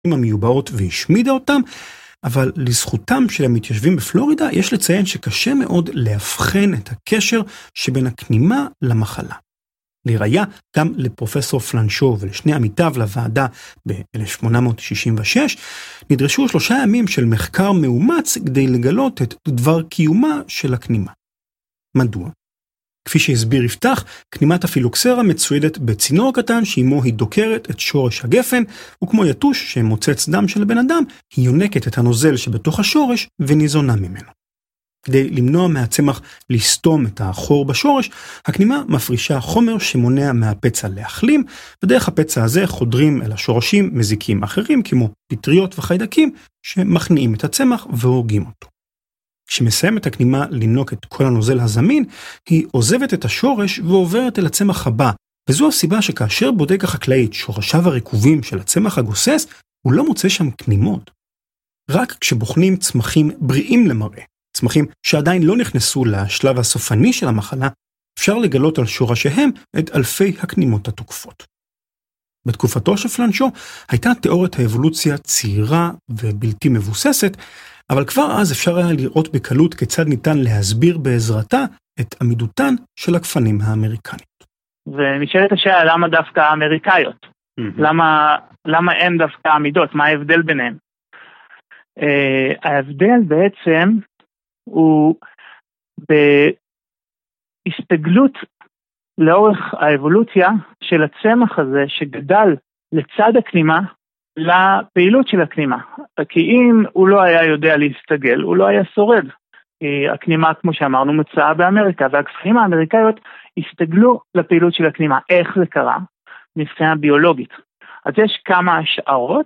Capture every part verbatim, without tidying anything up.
המיובאות והשמידה אותם, אבל לזכותם של המתיישבים בפלורידה יש לציין שקשה מאוד להבחן את הקשר שבין הכנימה למחלה. לראיה, גם לפרופסור פלנשו ולשני עמיתיו לוועדה ב-אלף שמונה מאות שישים ושש, נדרשו שלושה ימים של מחקר מאומץ כדי לגלות את דבר קיומה של הכנימה. מדוע? כפי שהסביר יפתח, כנימת הפילוקסרה מצוידת בצינור קטן שעימו היא דוקרת את שורש הגפן, וכמו יתוש שמוצץ דם של בן אדם, היא יונקת את הנוזל שבתוך השורש וניזונה ממנו. כדי למנוע מהצמח לסתום את החור בשורש, הכנימה מפרישה חומר שמונע מהפצע להחלים, ודרך הפצע הזה חודרים אל השורשים מזיקים אחרים כמו פטריות וחיידקים שמכניעים את הצמח והורגים אותו. כשמסיים את הכנימה לנוק את כל הנוזל הזמין, היא עוזבת את השורש ועוברת אל הצמח הבא, וזו הסיבה שכאשר בודק החקלאי את שורשיו הרקובים של הצמח הגוסס, הוא לא מוצא שם כנימות. רק כשבוחנים צמחים בריאים למראה, צמחים שעדיין לא נכנסו לשלב הסופני של המחלה, אפשר לגלות על שורשיהם את אלפי הכנימות התוקפות. בתקופתו של פלנשו הייתה תיאוריית האבולוציה צעירה ובלתי מבוססת, אבל כבר אז אפשר היה לראות בקלות כיצד ניתן להסביר בעזרתה את עמידותן של הגפנים האמריקניות. ונשאלת השאלה למה דווקא האמריקאיות? Mm-hmm. למה, למה הן דווקא עמידות? מה ההבדל ביניהן? Uh, ההבדל בעצם הוא בהסתגלות לאורך האבולוציה של הצמח הזה שגדל לצד הכנימה לפעילות של הכנימה. כי אם הוא לא היה יודע להסתגל, הוא לא היה שורד. הכנימה, כמו שאמרנו, מצאה באמריקה, והגפנים האמריקאיות הסתגלו לפעילות של הכנימה. איך זה קרה? מבחינה ביולוגית. אז יש כמה השערות.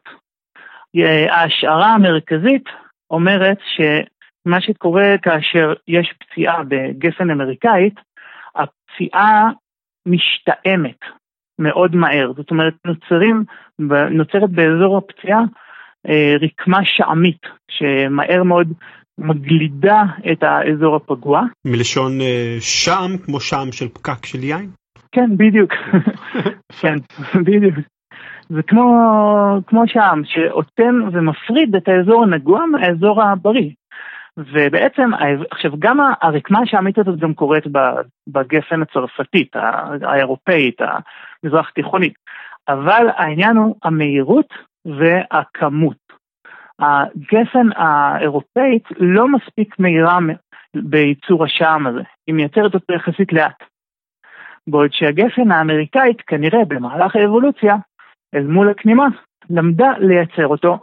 ההשערה המרכזית אומרת שמה שקורה כאשר יש פציעה בגפן אמריקאית, הפציעה משתאמת מאוד מהר. זאת אומרת, נוצרים, נוצרת באזור הפציעה רקמה שעמית, שמהר מאוד מגלידה את האזור הפגוע. מלשון שם, כמו שם של פקק של יין? כן, בדיוק. כן, בדיוק. זה כמו, כמו שם, שאותם ומפריד את האזור הנגוע מהאזור הבריא. ובעצם, עכשיו, גם הרקמה השעמית הזאת גם קורית בגפן הצרפתית, האירופאית, המזרח תיכונית. אבל העניין הוא המהירות והכמות. הגפן האירופאית לא מספיק מהירה בייצור השעם הזה. היא מייצרת אותו יחסית לאט. בעוד שהגפן האמריקאית כנראה במהלך האבולוציה, אל מול הכנימה, למדה לייצר אותו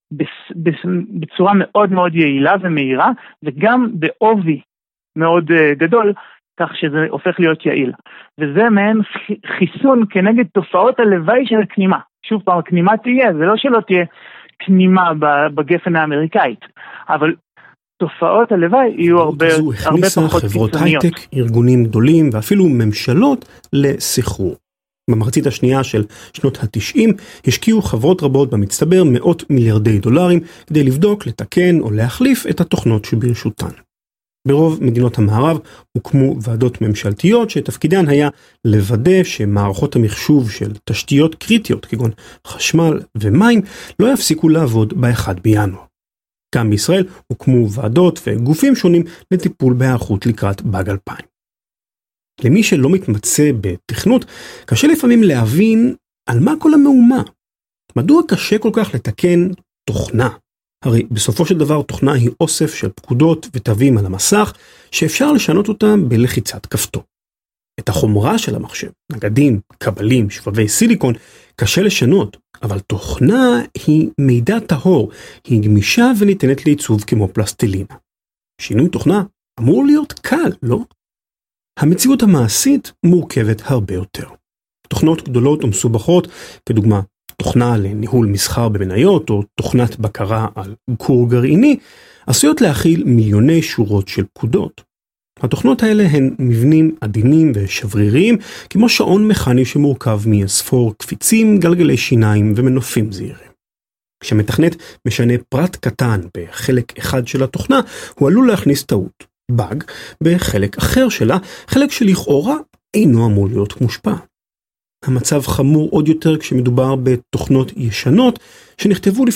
בצורה מאוד מאוד יעילה ומהירה, וגם בעובי מאוד גדול, כך שזה הופך להיות יעיל. וזה מעין חיסון כנגד תופעות הלוואי של הכנימה. שוב פעם, הכנימה תהיה, זה לא שלא תהיה כנימה בגפן האמריקאית, אבל תופעות הלוואי יהיו הרבה, הרבה פחות חברות הייטק, ארגונים גדולים ואפילו ממשלות לסחרור. במחצית השנייה של שנות התשעים השקיעו חברות רבות במצטבר מאות מיליארדי דולרים כדי לבדוק, לתקן או להחליף את התוכנות שברשותן. ברוב מדינות המערב הוקמו ועדות ממשלתיות שתפקידן היה לוודא שמערכות המחשוב של תשתיות קריטיות כגון חשמל ומים לא יפסיקו לעבוד באחד בינואר. גם בישראל הוקמו ועדות וגופים שונים לטיפול בהיערכות לקראת באג אלפיים. למי שלא מתמצא בתכנות, קשה לפעמים להבין על מה כל המהומה. מדוע קשה כל כך לתקן תוכנה? הרי בסופו של דבר תוכנה היא אוסף של פקודות ותווים על המסך, שאפשר לשנות אותם בלחיצת כפתור. את החומרה של המחשב, נגדים, קבלים, שבבי סיליקון, קשה לשנות, אבל תוכנה היא מידע טהור, היא גמישה וניתנת לעיצוב כמו פלסטלינה. שינוי תוכנה אמור להיות קל, לא? המציאות המעשית מורכבת הרבה יותר. תוכנות גדולות ומסובכות, כדוגמה תוכנה לניהול מסחר במניות או תוכנת בקרה על כור גרעיני, עשויות להכיל מיליוני שורות של פקודות. התוכנות האלה הן מבנים עדינים ושבריריים, כמו שעון מכני שמורכב מאספור קפיצים, גלגלי שיניים ומנופים זעירים. כשמתכנת משנה פרט קטן בחלק אחד של התוכנה, הוא עלול להכניס טעות, באג, בחלק אחר שלה, חלק שלכאורה אינו אמור להיות מושפע. המצב חמור עוד יותר כשמדובר בתוכנות ישנות שנכתבו